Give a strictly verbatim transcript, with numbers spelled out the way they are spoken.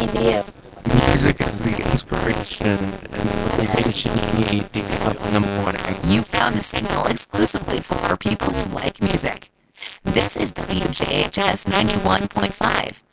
idea. Music is the inspiration and motivation you need to get up in the morning. You found the signal exclusively for people who like music. This is W J H S ninety-one point five.